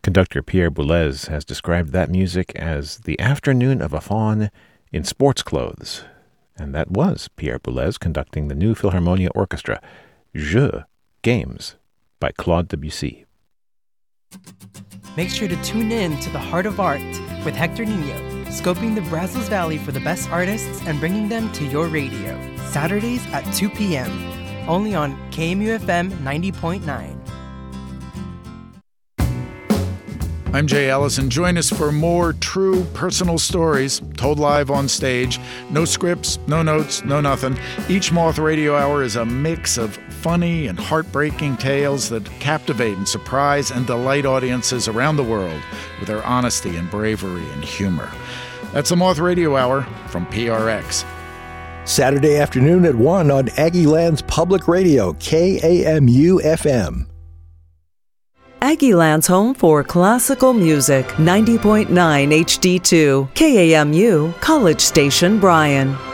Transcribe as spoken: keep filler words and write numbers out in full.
Conductor Pierre Boulez has described that music as the afternoon of a faun in sports clothes. And that was Pierre Boulez conducting the New Philharmonia Orchestra, Jeux, Games, by Claude Debussy. Make sure to tune in to The Heart of Art with Hector Nino, scoping the Brazos Valley for the best artists and bringing them to your radio. Saturdays at two p.m., only on K M U F M ninety point nine. I'm Jay Ellison. Join us for more true personal stories told live on stage. No scripts, no notes, no nothing. Each Moth Radio Hour is a mix of funny and heartbreaking tales that captivate and surprise and delight audiences around the world with their honesty and bravery and humor. That's the Moth Radio Hour from P R X. Saturday afternoon at one on Aggieland's Public Radio, K A M U F M. Aggieland's home for classical music, ninety point nine H D two, K A M U, College Station, Bryan.